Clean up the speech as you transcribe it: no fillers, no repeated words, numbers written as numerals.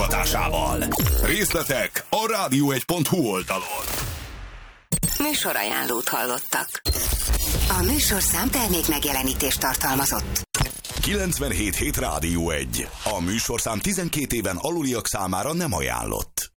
támogatásával. Részletek a radio1.hu oldalon. Műsorajánlót hallottak. A műsorszám termék megjelenítést tartalmazott. 97.7 Rádió 1. A műsorszám 12 éven aluliak számára nem ajánlott.